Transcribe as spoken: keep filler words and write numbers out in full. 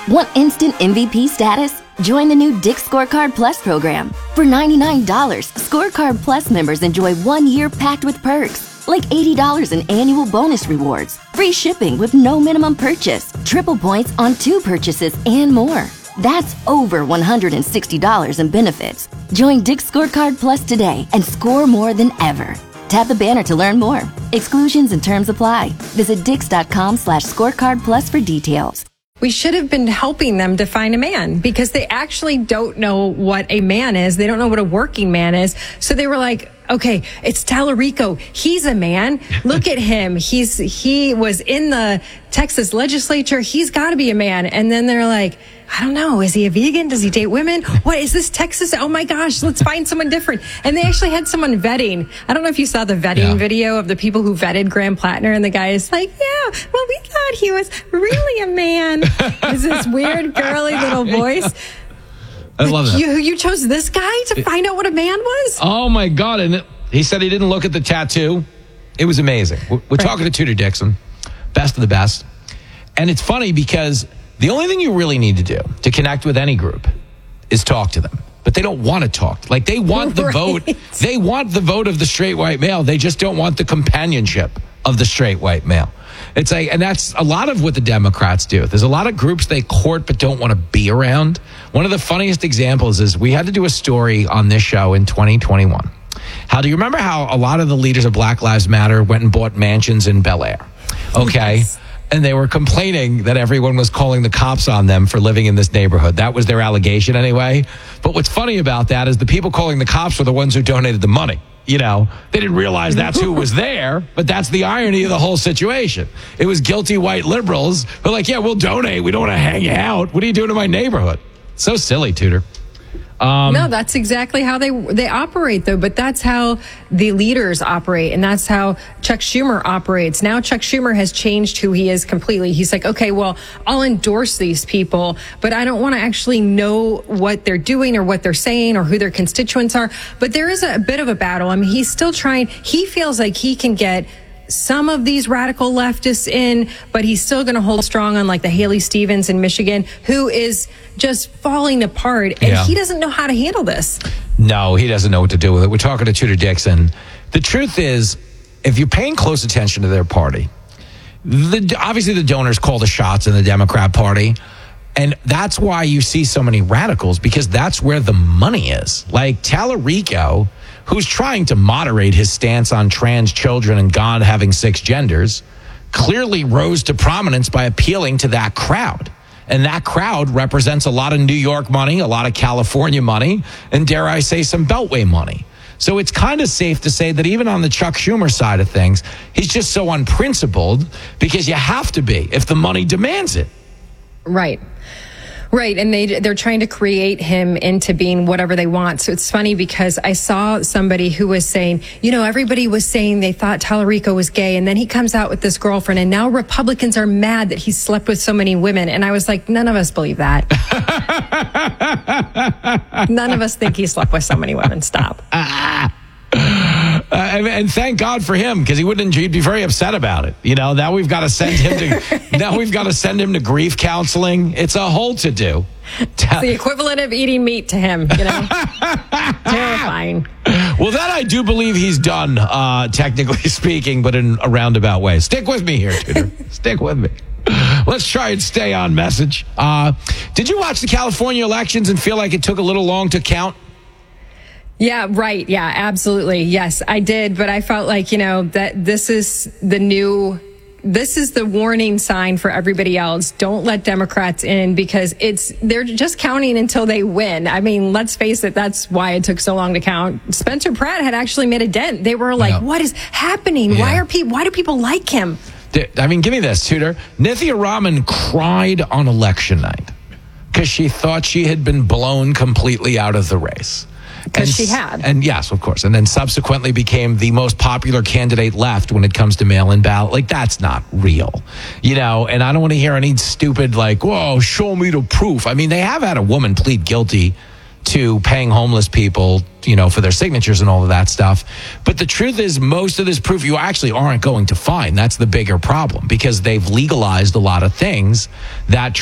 Want instant M V P status? Join the new Dick's Scorecard Plus program. For ninety-nine dollars, Scorecard Plus members enjoy one year packed with perks, like eighty dollars in annual bonus rewards, free shipping with no minimum purchase, triple points on two purchases, and more. That's over one hundred sixty dollars in benefits. Join Dick's Scorecard Plus today and score more than ever. Tap the banner to learn more. Exclusions and terms apply. Visit dix.com slash scorecard plus for details. We should have been helping them define a man because they actually don't know what a man is. They don't know what a working man is. So they were like, okay, it's Tallarico. He's a man. Look at him. He's, he was in the Texas legislature. He's got to be a man. And then they're like, I don't know. Is he a vegan? Does he date women? What is this Texas? Oh my gosh, let's find someone different. And they actually had someone vetting. I don't know if you saw the vetting yeah. video of the people who vetted Graham Plattner, and the guy is like, yeah, well, we thought he was really a man. It's this weird, girly little voice. I love that. You, you chose this guy to find out what a man was? Oh my God. And he said he didn't look at the tattoo. It was amazing. We're, we're right. talking to Tudor Dixon, best of the best. And it's funny because the only thing you really need to do to connect with any group is talk to them. But they don't want to talk. Like, they want the right. vote. They want the vote of the straight white male. They just don't want the companionship of the straight white male. It's like, and that's a lot of what the Democrats do. There's a lot of groups they court but don't want to be around. One of the funniest examples is we had to do a story on this show in twenty twenty-one. How do you remember how a lot of the leaders of Black Lives Matter went and bought mansions in Bel Air? Okay. Yes. And they were complaining that everyone was calling the cops on them for living in this neighborhood. That was their allegation anyway. But what's funny about that is the people calling the cops were the ones who donated the money. You know, they didn't realize that's who was there, but that's the irony of the whole situation. It was guilty white liberals who are like, yeah, we'll donate. We don't want to hang out. What are you doing in my neighborhood? So silly, Tudor. Um, no, that's exactly how they they operate, though. But that's how the leaders operate, and that's how Chuck Schumer operates. Now Chuck Schumer has changed who he is completely. He's like, okay, well, I'll endorse these people, but I don't want to actually know what they're doing or what they're saying or who their constituents are. But there is a, a bit of a battle. I mean, he's still trying. He feels like he can get some of these radical leftists in, but he's still going to hold strong on like the Haley Stevens in Michigan, who is just falling apart, and yeah. he doesn't know how to handle this. No, he doesn't know what to do with it. We're talking to Tudor Dixon. The truth is, if you're paying close attention to their party, the, obviously the donors call the shots in the Democrat Party, and that's why you see so many radicals, because that's where the money is. Like Tallarico, who's trying to moderate his stance on trans children and God having six genders, clearly rose to prominence by appealing to that crowd. And that crowd represents a lot of New York money, a lot of California money, and dare I say some Beltway money. So it's kind of safe to say that even on the Chuck Schumer side of things, he's just so unprincipled because you have to be if the money demands it. Right. Right, and they, they're trying to create him into being whatever they want. So it's funny because I saw somebody who was saying, you know, everybody was saying they thought Tallarico was gay, and then he comes out with this girlfriend, and now Republicans are mad that he slept with so many women. And I was like, none of us believe that. None of us think he slept with so many women. Stop. Uh, and, and thank God for him, because he wouldn't. He'd be very upset about it. You know, now we've got to send him to. now we've got to send him to grief counseling. It's a whole to do. It's the equivalent of eating meat to him. You know, terrifying. Well, that I do believe he's done, uh, technically speaking, but in a roundabout way. Stick with me here, Tudor. Stick with me. Let's try and stay on message. Uh, did you watch the California elections and feel like it took a little long to count? Yeah, right. Yeah, absolutely. Yes, I did. But I felt like, you know, that this is the new, this is the warning sign for everybody else. Don't let Democrats in, because it's, they're just counting until they win. I mean, let's face it. That's why it took so long to count. Spencer Pratt had actually made a dent. They were like, yeah. what is happening? Yeah. Why are people, why do people like him? I mean, give me this, Tudor. Nithya Raman cried on election night because she thought she had been blown completely out of the race. Because she had. And yes, of course. And then subsequently became the most popular candidate left when it comes to mail-in ballot. Like, that's not real. You know, and I don't want to hear any stupid, like, whoa, show me the proof. I mean, they have had a woman plead guilty to paying homeless people, you know, for their signatures and all of that stuff. But the truth is, most of this proof you actually aren't going to find. That's the bigger problem, because they've legalized a lot of things that